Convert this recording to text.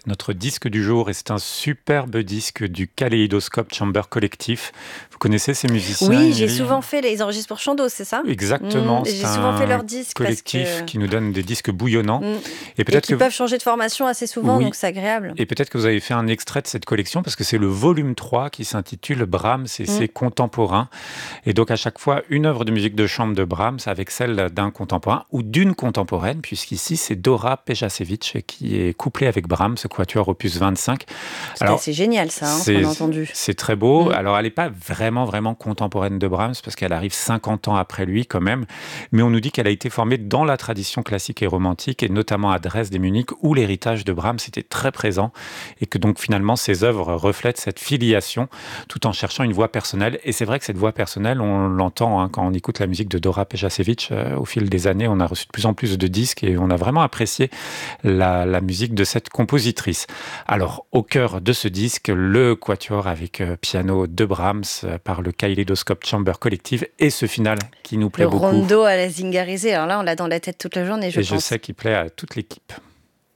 notre disque du jour et c'est un superbe disque du Kaleidoscope Chamber Collectif. Vous connaissez ces musiciens, Oui, j'ai Émilie? souvent fait les enregistrements pour Chandos, c'est ça? Exactement, c'est J'ai souvent fait un leurs disques parce collectif que qui nous donne des disques bouillonnants. mmh Et et peut-être qui que, peuvent changer de formation assez souvent, oui, donc c'est agréable. et peut-être que vous avez fait un extrait de cette collection parce que c'est le volume 3 qui s'intitule Brahms et Mmh. ses contemporains. Et donc à chaque fois, une œuvre de musique de chambre de Brahms avec celle d'un contemporain ou d'une contemporaine, puisqu'ici c'est Dora Pejacevic qui est couplée avec Brahms, ce quatuor opus 25. C'est Alors, assez génial ça, ce qu'on c'est a entendu. c'est très beau. Mmh. Alors, elle n'est pas vraiment, vraiment contemporaine de Brahms, parce qu'elle arrive 50 ans après lui, quand même. Mais on nous dit qu'elle a été formée dans la tradition classique et romantique, et notamment à Dresde et Munich, où l'héritage de Brahms était très présent, et que donc, finalement, ses œuvres reflètent cette filiation, tout en cherchant une voix personnelle. Et c'est vrai que cette voix personnelle, on l'entend quand on écoute la musique de Dora Pejacevic. Au fil des années, on a reçu de plus en plus de disques, et on a vraiment apprécié la musique de cette compositrice. Alors, au cœur de ce disque, le quatuor avec piano de Brahms par le Kaleidoscope Chamber Collective et ce final qui nous plaît Le beaucoup. rondo à la Zingarizé, alors là, on l'a dans la tête toute la journée, je Et je pense. sais qu'il plaît à toute l'équipe.